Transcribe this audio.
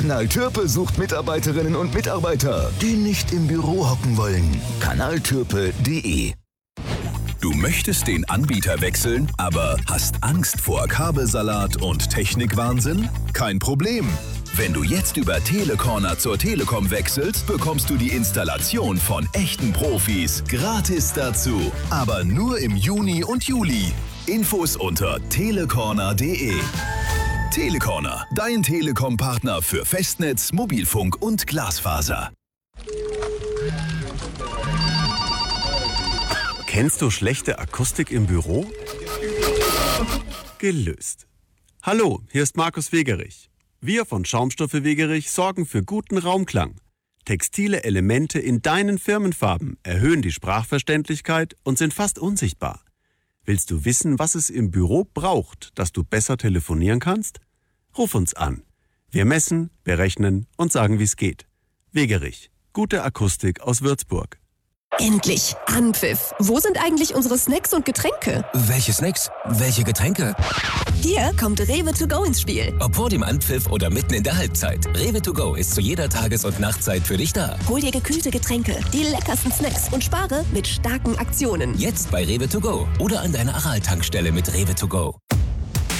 Kanal Türpe sucht Mitarbeiterinnen und Mitarbeiter, die nicht im Büro hocken wollen. Kanaltürpe.de. Du möchtest den Anbieter wechseln, aber hast Angst vor Kabelsalat und Technikwahnsinn? Kein Problem. Wenn du jetzt über Telecorner zur Telekom wechselst, bekommst du die Installation von echten Profis gratis dazu. Aber nur im Juni und Juli. Infos unter telecorner.de. Telecorner, dein Telekom-Partner für Festnetz, Mobilfunk und Glasfaser. Kennst du schlechte Akustik im Büro? Gelöst. Hallo, hier ist Markus Wegerich. Wir von Schaumstoffe Wegerich sorgen für guten Raumklang. Textile Elemente in deinen Firmenfarben erhöhen die Sprachverständlichkeit und sind fast unsichtbar. Willst du wissen, was es im Büro braucht, dass du besser telefonieren kannst? Ruf uns an. Wir messen, berechnen und sagen, wie es geht. Wegerich. Gute Akustik aus Würzburg. Endlich! Anpfiff! Wo sind eigentlich unsere Snacks und Getränke? Welche Snacks? Welche Getränke? Hier kommt Rewe to go ins Spiel. Ob vor dem Anpfiff oder mitten in der Halbzeit. Rewe to go ist zu jeder Tages- und Nachtzeit für dich da. Hol dir gekühlte Getränke, die leckersten Snacks und spare mit starken Aktionen. Jetzt bei Rewe to go oder an deiner Aral-Tankstelle mit Rewe to go.